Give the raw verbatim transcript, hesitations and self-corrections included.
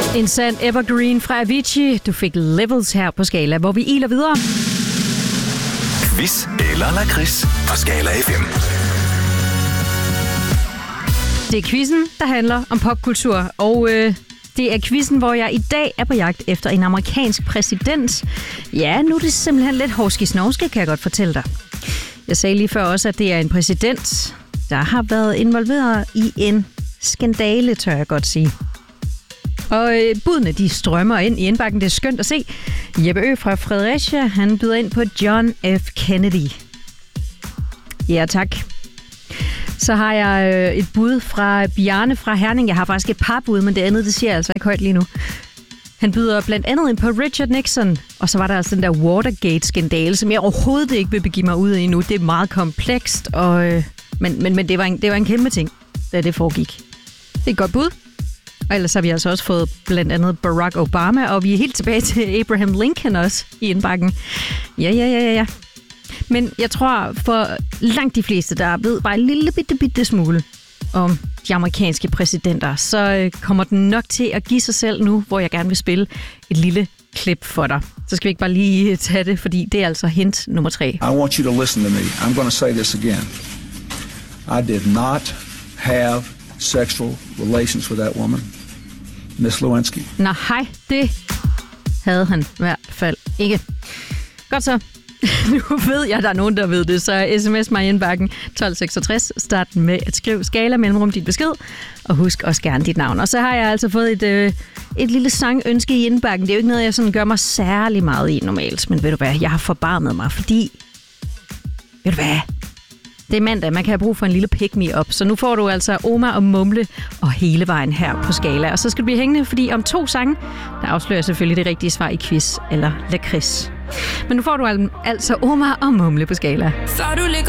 En sand evergreen fra Avicii. Du fik Levels her på Skala, hvor vi iler videre. Quiz eller lakrids på Skala F M. Det er quizzen, der handler om popkultur, og øh, det er quizzen, hvor jeg i dag er på jagt efter en amerikansk præsident. Ja, nu er det simpelthen lidt hovski-snovske, kan jeg godt fortælle dig. Jeg sagde lige før også, at det er en præsident, der har været involveret i en skandale, tør jeg godt sige. Og øh, budene, de strømmer ind i indbakken. Det er skønt at se. Jeppe Ø fra Fredericia, han byder ind på John F. Kennedy. Ja, tak. Så har jeg øh, et bud fra Bjarne fra Herning. Jeg har faktisk et par bud, men det andet, det siger jeg altså ikke højt lige nu. Han byder blandt andet ind på Richard Nixon. Og så var der altså den der Watergate-skandale, som jeg overhovedet ikke vil begive mig ud i nu. Det er meget komplekst, og, øh, men, men, men det, var en, det var en kæmpe ting, da det foregik. Det er et godt bud. Og ellers har vi altså også fået blandt andet Barack Obama, og vi er helt tilbage til Abraham Lincoln også i indbakken. Ja, ja, ja, ja. Men jeg tror, for langt de fleste, der ved bare en lille bitte, bitte smule om de amerikanske præsidenter, så kommer den nok til at give sig selv nu, hvor jeg gerne vil spille et lille klip for dig. Så skal vi ikke bare lige tage det, fordi det er altså hint nummer tre. I want you to listen to me. I'm going to say this again. I did not have sexual relations with that woman, Miss Lewinsky. Nå, hej, det havde han i hvert fald ikke. Godt så. Nu ved jeg, at der er nogen, der ved det, så sms mig i indbakken tolv seksogtres. Start med at skrive Skala mellemrum dit besked, og husk også gerne dit navn. Og så har jeg altså fået et, øh, et lille sangønske i indbakken. Det er jo ikke noget, jeg sådan gør mig særlig meget i normalt, men ved du hvad, jeg har forbarmet mig, fordi, ved du hvad, det er mandag, man kan have brug for en lille pick-me-up. Så nu får du altså Omar og Mumle og hele vejen her på Skala. Og så skal du blive hængende, fordi om to sange, der afslører jeg selvfølgelig det rigtige svar i quiz eller lakrids. Men nu får du altså Omar og Mumle på Skala. Så du ligger